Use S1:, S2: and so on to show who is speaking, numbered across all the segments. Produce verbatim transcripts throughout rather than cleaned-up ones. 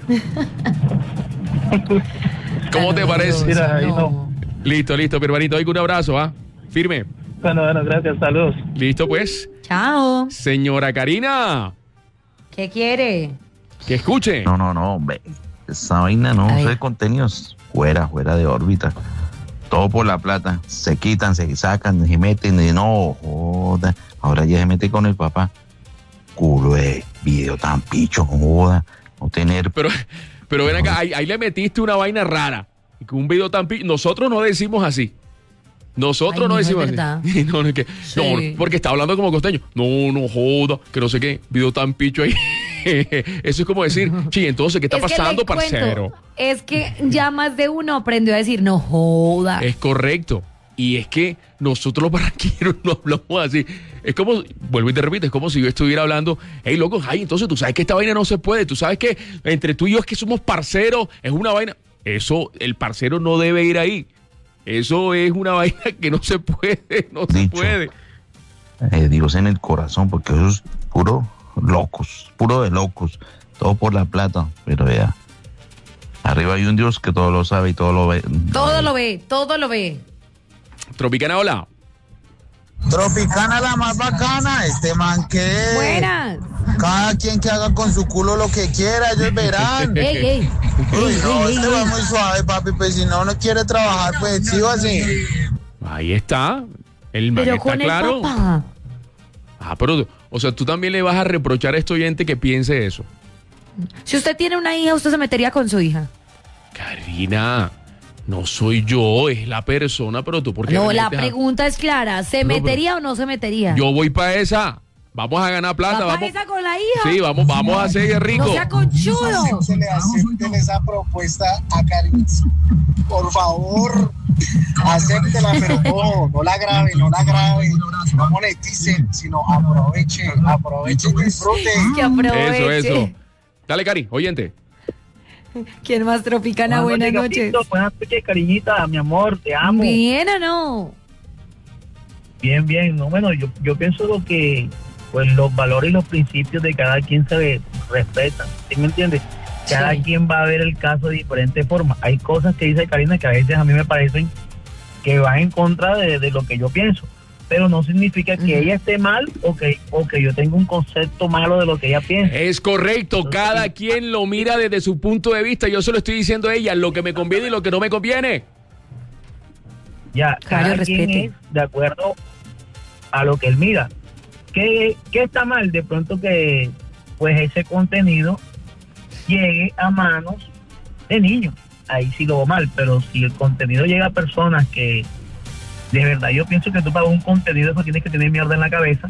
S1: ¿Cómo te parece?
S2: Mira, ahí no.
S1: Listo, listo, mi hermanito. Oiga, un abrazo, ¿ah? Firme.
S2: Bueno, bueno, gracias, saludos.
S1: Listo, pues.
S3: Chao.
S1: Señora Karina,
S3: ¿Qué quiere?
S1: que escuche.
S4: No, no, no, hombre. Esa vaina no
S3: Ay.
S4: sé contenidos. Fuera, fuera de órbita. Todo por la plata. Se quitan, se sacan, se meten. Y no, joda. Ahora ya se mete con el papá. Culo de video tan picho, joda. No tener.
S1: Pero, pero ven acá, ahí, ahí le metiste una vaina rara. Y con un video tan pi... Nosotros no decimos así. Nosotros
S3: Ay,
S1: no
S3: mijo,
S1: decimos
S3: es
S1: así.
S3: verdad.
S1: No, no, es que,
S3: Sí.
S1: no, porque está hablando como costeño. No, no joda, que no sé qué. Video tan picho ahí. Eso es como decir, sí, entonces, ¿qué está
S3: Es que
S1: pasando,
S3: le cuento,
S1: parcero?
S3: Es que ya más de uno aprendió a decir, no joda.
S1: Es correcto. Y es que nosotros los barranqueros no hablamos así. Es como, vuelvo y te repito, es como si yo estuviera hablando, hey, loco, ay, entonces tú sabes que esta vaina no se puede. Tú sabes que entre tú y yo es que somos parceros, es una vaina. Eso, el parcero no debe ir ahí. Eso es una vaina que no se puede, no se
S4: Dicho.
S1: puede.
S4: Eh, Dios en el corazón, porque eso es puro locos, puro de locos. Todo por la plata. Pero ya. Arriba hay un Dios que todo lo sabe y todo lo ve.
S3: Todo lo ve, todo lo ve.
S1: Tropicana, hola.
S5: Tropicana la más bacana, este man que
S3: Buenas.
S5: cada quien que haga con su culo lo que quiera, ellos verán.
S3: Ey, ey.
S5: Uy,
S3: Ey,
S5: no,
S3: ey,
S5: este
S3: ey,
S5: va
S3: ey.
S5: muy suave, papi, pues si no, no quiere trabajar, pues sigo así.
S1: Ahí está. El man
S3: Pero
S1: está
S3: con
S1: claro.
S3: el papá.
S1: Ah, pero, o sea, tú también le vas a reprochar a este oyente que piense eso.
S3: Si usted tiene una hija, usted se metería con su hija.
S1: Karina, no soy yo, es la persona, pero tú, ¿por qué
S3: No,
S1: me
S3: la
S1: metes a-
S3: pregunta es clara. ¿Se
S1: No, pero-
S3: metería o no se metería?
S1: Yo voy para esa. Vamos a ganar plata.
S3: ¿Va pa'
S1: Vamos.
S3: esa con la hija?
S1: Sí, vamos, vamos a hacer rico.
S3: No sea conchudo.
S5: Acéptele, acéptele esa propuesta a Karina. Por favor, acéptela, pero no, no la grabe, no la grabe, no moneticen, sino aproveche, aproveche y disfrute.
S3: Que aproveche.
S1: Eso, eso. Dale, Cari, oyente.
S3: ¿Quién más tropicana? Buenas noches.
S2: Buenas noches, cariñita, mi amor, te amo.
S3: ¿Bien o no?
S2: Bien, bien. No, bueno, yo, yo pienso lo que, pues los valores y los principios de cada quien se respetan. ¿Sí me entiendes? Cada
S3: Sí.
S2: quien va a ver el caso de diferente forma. Hay cosas que dice Karina que a veces a mí me parecen que van en contra de, de lo que yo pienso. Pero no significa que
S3: Ujú.
S2: ella esté mal o que, o que yo tenga un concepto malo de lo que ella piensa.
S1: Es correcto,
S2: Entonces,
S1: cada
S2: sí.
S1: quien lo mira desde su punto de vista. Yo se lo estoy diciendo a ella, lo que me conviene y lo que no me conviene.
S2: Ya,
S3: Claro,
S2: cada quien
S3: respete.
S2: es de acuerdo a lo que él mira. ¿Qué, qué está mal? De pronto que pues ese contenido llegue a manos de niños. Ahí sí lo veo mal, pero si el contenido llega a personas que de verdad yo pienso que tú para un contenido eso tienes que tener mierda en la cabeza.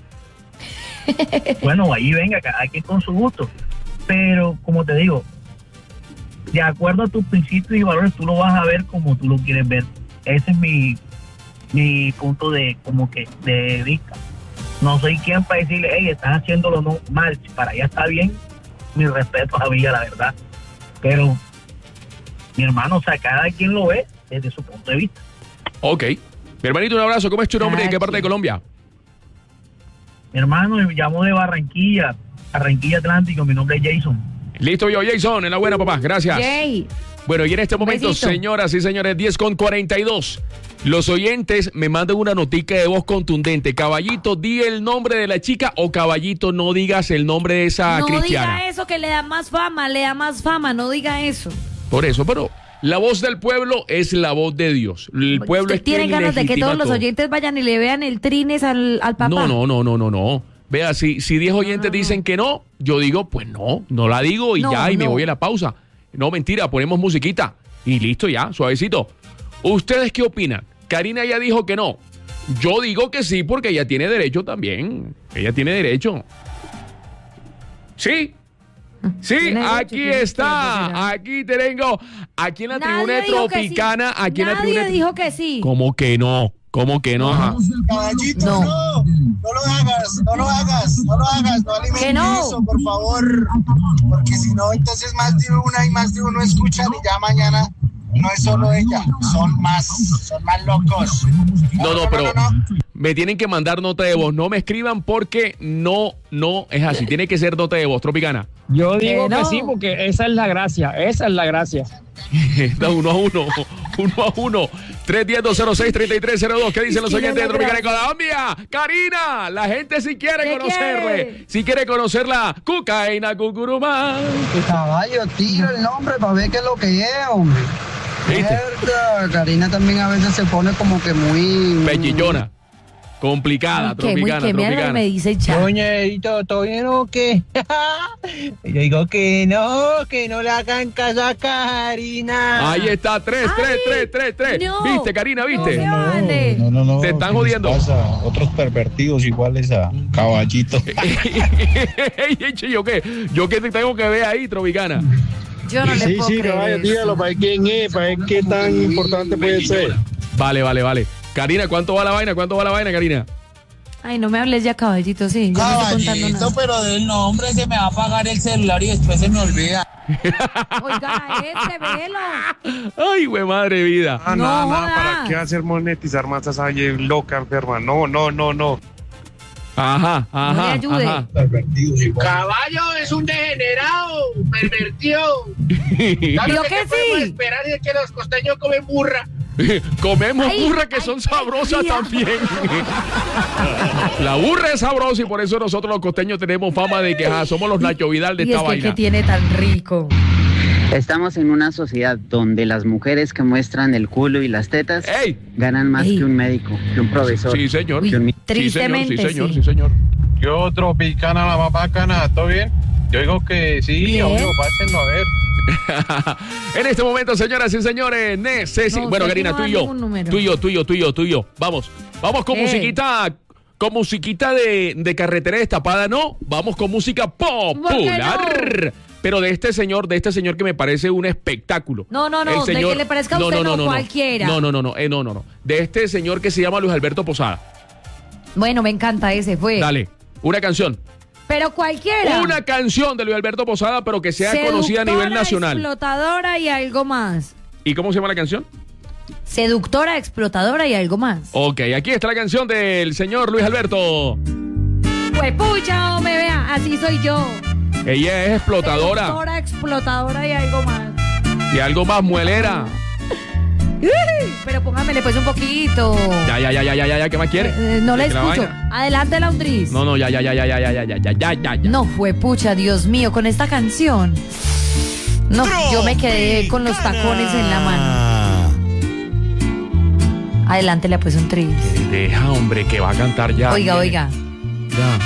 S2: Bueno, ahí venga, cada quien con su gusto. Pero como te digo, de acuerdo a tus principios y valores, tú lo vas a ver como tú lo quieres ver. Ese es mi, mi punto de como que de vista. No soy quien para decirle, hey, estás haciéndolo no mal, si para allá está bien, mi respeto a Villa, la verdad. Pero, mi hermano, o sea, cada quien lo ve desde su punto de vista.
S1: Ok. Mi hermanito, un abrazo. ¿Cómo es tu nombre? ¿De qué
S3: Aquí.
S1: parte de Colombia?
S2: Mi hermano, me llamo de Barranquilla, Barranquilla Atlántico, mi nombre es Jason.
S1: Listo, yo, Jason. Enhorabuena, papá. Gracias.
S3: Jay.
S1: Bueno, y en este momento,
S3: besito.
S1: señoras y señores, diez con cuarenta y dos. Los oyentes me mandan una notica de voz contundente. Caballito, di el nombre de la chica o Caballito, no digas el nombre de esa
S3: No
S1: cristiana.
S3: diga eso, que le da más fama, le da más fama, no diga eso.
S1: Por eso, pero la voz del pueblo es la voz de Dios. El pueblo
S3: ¿Usted
S1: es
S3: tiene
S1: quien
S3: ganas de que
S1: legitima
S3: todos los
S1: todo.
S3: oyentes vayan y le vean el trines al, al papá?
S1: No, no, no, no, no, no. Vea, si si diez oyentes dicen que no, yo digo, pues no, no la digo y
S3: No,
S1: ya, y me
S3: no.
S1: voy a la pausa. No, mentira, ponemos musiquita y listo ya, suavecito. ¿Ustedes qué opinan? Karina ya dijo que no. Yo digo que sí porque ella tiene derecho también. Ella tiene derecho. ¿Sí? Sí,
S3: Tiene derecho,
S1: aquí
S3: tiene
S1: está.
S3: tiempo, será.
S1: Aquí tengo. Aquí en la
S3: Nadie
S1: tribuna de
S3: dijo que sí.
S1: Tropicana. Aquí en la
S3: Nadie
S1: tribuna.
S3: dijo que sí.
S1: ¿Cómo que no? ¿Cómo que no? Ajá.
S5: Caballito,
S3: No.
S5: no. no, lo hagas, no lo hagas, no lo hagas, no alimentes
S3: Que no.
S5: eso, por favor, porque si no, entonces más de una y más de uno escuchan y ya mañana no es solo ella, son más, son más locos.
S1: No, no, pero me tienen que mandar nota de voz. No me escriban porque no, no es así. Tiene que ser nota de voz, Tropicana.
S6: Yo digo
S3: Que
S6: que
S3: no.
S6: sí, porque esa es la gracia, esa es la gracia.
S1: Está uno a uno, uno a uno. tres uno cero, dos cero seis, tres tres cero dos. ¿Qué dicen los
S3: Sí,
S1: oyentes de
S3: no,
S1: Tropicana de
S3: gracias.
S1: Colombia? Karina, la gente si quiere
S3: ¿Qué
S1: conocerle.
S3: quiere?
S1: Si quiere conocerla, Cucaína Cucurumá.
S7: Caballo, tira el nombre para ver qué es lo que es, hombre.
S1: ¿Viste?
S7: Mierda, Karina también a veces se pone como que muy...
S1: Pechillona. Complicada,
S3: Ay, que muy
S1: Tropicana,
S3: que me,
S1: Tropicana.
S3: me dice ya.
S8: Doña Edito, ¿todo bien o qué? Yo digo que no, que no le hagan caso a Karina.
S1: Ahí está, tres, tres,
S3: Ay,
S1: tres, tres, tres.
S3: no,
S1: ¿Viste, Karina? ¿Viste?
S3: no se vale.
S9: No, no, no.
S1: Te están
S9: ¿qué les
S1: jodiendo.
S9: pasa? Otros pervertidos iguales a Caballito.
S1: ¿Yo qué? ¿Yo qué te tengo que ver ahí, Tropicana?
S3: Yo no le
S9: Sí,
S3: puedo
S9: sí,
S3: creer
S9: caballo,
S3: eso.
S9: dígalo para ver quién es, para ver qué tan importante puede ser.
S1: Vale, vale, vale. Karina, ¿cuánto va la vaina? ¿Cuánto va la vaina, Karina?
S3: Ay, no me hables ya, caballito, sí. Yo no estoy contando
S10: Caballito,
S3: nada.
S10: pero del nombre se me va a apagar el celular y después se me olvida.
S3: Oiga, este, velo.
S1: Ay, güey, madre vida.
S3: Ah, no, nada, nada, ¿para jodas. qué
S11: hacer monetizar más a esa loca enferma? No, no, no, no.
S1: Ajá,
S3: No le
S1: ajá,
S3: ayude.
S1: ajá.
S9: Pervertidos iguales.
S10: Caballo es un degenerado, pervertido.
S3: ¿Yo qué sí?
S10: esperar de que los costeños comen burra.
S1: Comemos
S3: Ay,
S1: burra que
S3: ay,
S1: son
S3: ay,
S1: sabrosas
S3: tía.
S1: también. La burra es sabrosa y por eso nosotros los costeños tenemos fama de que ajá, somos los Nacho Vidal de
S3: Y
S1: esta
S3: es que,
S1: vaina.
S3: que tiene tan rico.
S12: Estamos en una sociedad donde las mujeres que muestran el culo y las tetas
S1: ¡Ey!
S12: ganan más
S3: Ey.
S12: que un médico, que un profesor.
S1: Sí, señor.
S3: Uy,
S12: que un mi-
S1: Sí, señor,
S3: tristemente,
S1: sí, señor,
S3: sí.
S1: sí, señor.
S11: Yo, Tropicana, la más bacana, ¿todo bien? Yo digo que sí,
S3: Bien.
S11: obvio, pásenlo a ver.
S1: En este momento, señoras y señores, necesito.
S3: No,
S1: bueno,
S3: usted
S1: Karina,
S3: no
S1: tú
S3: da
S1: y yo.
S3: ningún número.
S1: Tú y yo, tú y yo, tú y yo, tú y yo. Vamos. Vamos con
S3: ¿Qué?
S1: musiquita. Con musiquita de, de carretera destapada, no. Vamos con música popular. Pero de este señor, de este señor que me parece un espectáculo.
S3: No, no, no, de que le parezca a usted, no, cualquiera.
S1: No, no, no, no, eh, no, no, no. De este señor que se llama Luis Alberto Posada.
S3: Bueno, me encanta ese, fue.
S1: Dale, una canción.
S3: Pero cualquiera.
S1: Una canción de Luis Alberto Posada, pero que sea conocida a nivel
S3: Seductora,
S1: nacional.
S3: Explotadora y algo más.
S1: ¿Y cómo se llama la canción?
S3: Seductora, explotadora y algo más.
S1: Ok, aquí está la canción del señor Luis Alberto.
S3: Pues pucha, me vea, así soy yo.
S1: Ella es explotadora
S3: Seductora, explotadora y algo más.
S1: y algo más muelera.
S3: Pero póngamele pues un poquito.
S1: Ya, ya, ya, ya, ya, ya, ya, ¿qué más quiere?
S3: Eh, no le
S1: Que la
S3: escucho.
S1: vaina.
S3: Adelante, Laundris.
S1: No, no, ya, ya, ya, ya, ya, ya, ya, ya, ya, ya, ya, ya.
S3: No fue pucha, Dios mío, con esta canción. No, yo me quedé con los tacones en la mano. Adelante, le pues un tris.
S1: Deja, hombre, que va a cantar ya.
S3: Oiga,
S1: Viene.
S3: oiga.
S1: Ya.